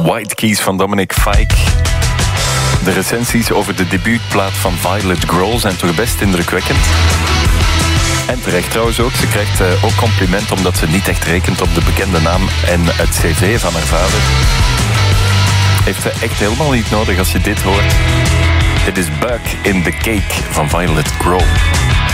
White Keys van Dominic Fike. De recensies over de debuutplaat van Violet Grohl zijn toch best indrukwekkend. En terecht trouwens ook. Ze krijgt ook compliment omdat ze niet echt rekent op de bekende naam en het cv van haar vader. Heeft ze echt helemaal niet nodig als je dit hoort. Dit is Bug in the Cake van Violet Grohl.